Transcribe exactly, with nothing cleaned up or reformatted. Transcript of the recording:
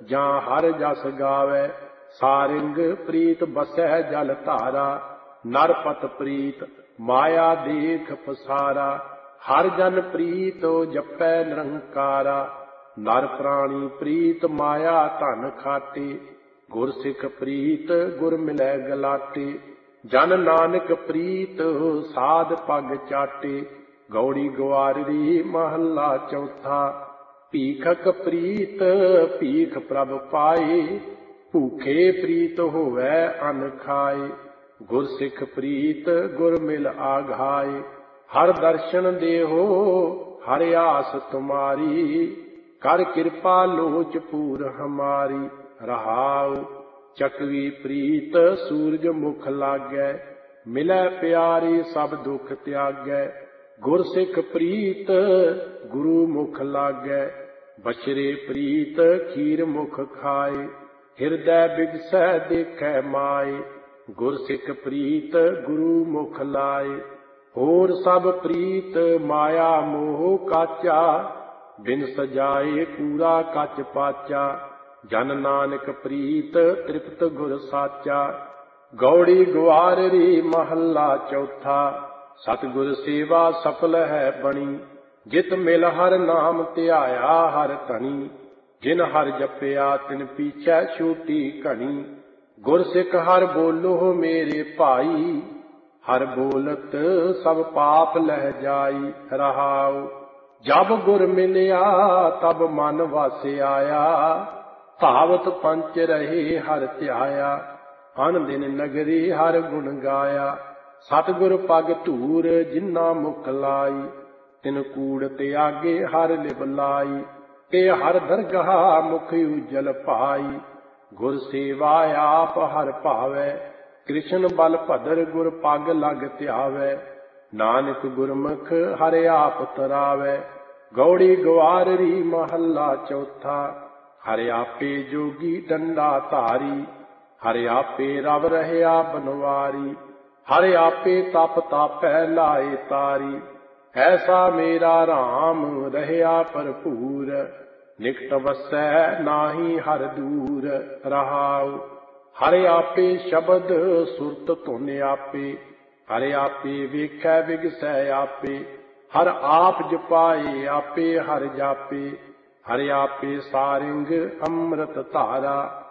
ਜਾਂ ਹਰ ਜਸ ਗਾਵੈ। ਸਾਰਿੰਗ ਪ੍ਰੀਤ ਬਸੈ ਜਲ ਧਾਰਾ, ਨਰਪਤ ਪ੍ਰੀਤ ਮਾਇਆ ਦੇਖ ਪਸਾਰਾ। ਹਰ ਜਨ ਪ੍ਰੀਤ ਜਪੈ ਨਿਰੰਕਾਰਾ, ਨਰ ਪ੍ਰਾਣੀ ਪ੍ਰੀਤ ਮਾਇਆ ਧਨ ਖਾਟੇ। ਗੁਰ ਸਿੱਖ ਪ੍ਰੀਤ ਗੁਰ ਮਿਲੈ ਗਲਾਟੇ, ਜਨ ਨਾਨਕ ਪ੍ਰੀਤ ਸਾਧ ਪਗ ਚਾਟੇ। ਗੌੜੀ ਗਵਾਰੜੀ ਮਹੱਲਾ ਚੌਥਾ। ਭੀਖਕ ਪ੍ਰੀਤ ਭੀਖ ਪ੍ਰਭ ਪਾਏ, ਭੂਖੇ ਪ੍ਰੀਤ ਹੋਵੈ ਅਨ ਖਾਏ। ਗੁਰ ਸਿੱਖ ਪ੍ਰੀਤ ਗੁਰ ਮਿਲ ਆਘਾਏ, ਹਰ ਦਰਸ਼ਨ ਦੇਹੋ ਹਰ ਆਸ ਤੁਮਾਰੀ। ਕਰ ਕਿਰਪਾ ਲੋਚ ਪੂਰ ਹਮਾਰੀ। ਰਹਾਉ ਚਕਵੀ ਪ੍ਰੀਤ ਸੂਰਜ ਮੁਖ ਲਾਗੈ, ਮਿਲੈ ਪਿਆਰੀ ਸਭ ਦੁਖ ਤਿਆਗੈ। ਗੁਰ ਸਿੱਖ ਪ੍ਰੀਤ ਗੁਰੂ ਮੁਖ ਲਾਗੈ, ਬਛਰੇ ਪ੍ਰੀਤ ਖੀਰ ਮੁਖ ਖਾਏ। ਹਿਰਦੈ ਬਿਗਸੈ ਦੇਖੈ ਮਾਏ, ਗੁਰ ਸਿੱਖ ਪ੍ਰੀਤ ਗੁਰੂ ਮੁਖ ਲਾਏ। ਹੋਰ ਸਭ ਪ੍ਰੀਤ ਮਾਇਆ ਮੋਹ ਕਾਚਾ, ਬਿਨ ਸਜਾਏ ਪੂਰਾ ਕੱਚ ਪਾਚਾ। ਜਨ ਨਾਨਕ ਪ੍ਰੀਤ ਤ੍ਰਿਪਤ ਗੁਰ ਸਾਚਾ। ਗੌੜੀ ਗਵਾਰੜੀ ਮਹੱਲਾ ਚੌਥਾ। ਸਤਿਗੁਰ ਸੇਵਾ ਸਫਲ ਹੈ ਬਣੀ, ਜਿਤ ਮਿਲ ਹਰ ਨਾਮ ਧਿਆਇਆ ਹਰ ਧਣੀ। ਜਿਨ ਹਰ ਜਪਿਆ ਤਿਨ ਪੀਛੈ ਛੂਟੀ ਘਣੀ। ਗੁਰ ਸਿੱਖ ਹਰ ਬੋਲੋ ਮੇਰੇ ਭਾਈ, ਹਰ ਬੋਲਤ ਸਭ ਪਾਪ ਲਹਿ ਜਾਈ। ਰਹਾਉ ਜਬ ਗੁਰ ਮਿਲਿਆ ਤਬ ਮਨ ਵਸ ਆਇਆ, ਭਾਵਤ ਪੰਚ ਰਹੇ ਹਰ ਧਿਆਇਆ। ਅਨ ਦਿਨ ਨਗਰੀ ਹਰ ਗੁਣ ਗਾਇਆ, ਸਤਿਗੁਰ ਪਗ ਧੂਰ ਜਿਨ੍ਹਾਂ ਮੁਖ ਲਾਈ। ਤਿਨ ਕੂੜ ਤਿਆਗੇ ਹਰ ਲਿਵ ਲਾਈ, ਤੇ ਹਰ ਦਰਗਾਹ ਮੁਖ ਉਜਲ ਭਾਈ। ਗੁਰ ਸੇਵਾ ਆਪ ਹਰ ਭਾਵੈ, ਕ੍ਰਿਸ਼ਨ ਬਲ ਭਦਰ ਗੁਰ ਪਗ ਲਗ ਧਿਆਵੈ। ਨਾਨਕ ਗੁਰਮੁਖ ਹਰ ਆਪ ਤਰਾਵੈ। ਗੌੜੀ ਗਵਾਰੜੀ ਮਹੱਲਾ ਚੌਥਾ। ਹਰਿ ਆਪੇ ਜੋਗੀ ਡੰਡਾ ਧਾਰੀ, ਹਰਿ ਆਪੇ ਰਵ ਰਹਿਆ ਬਨਵਾਰੀ। ਹਰਿ ਆਪੇ ਤਪ ਤਾਪੈ ਲਾਏ ਤਾਰੀ, ਐਸਾ ਮੇਰਾ ਰਾਮ ਰਹਿਆ ਭਰਪੂਰ। ਨਿਕਟ ਵਸੈ ਨਾਹੀ ਹਰ ਦੂਰ। ਰਹਾਉ ਹਰਿ ਆਪੇ ਸ਼ਬਦ ਸੁਰਤ ਧੁਨ ਆਪੇ, ਹਰਿ ਆਪੇ ਵੇਖੈ ਵਿਗਸੈ ਆਪੇ। ਹਰ ਆਪ ਜਪਾਏ ਆਪੇ ਹਰ ਜਾਪੇ, ਹਰਿ ਆਪੇ ਸਾਰਿੰਗ ਅੰਮ੍ਰਿਤ ਧਾਰਾ।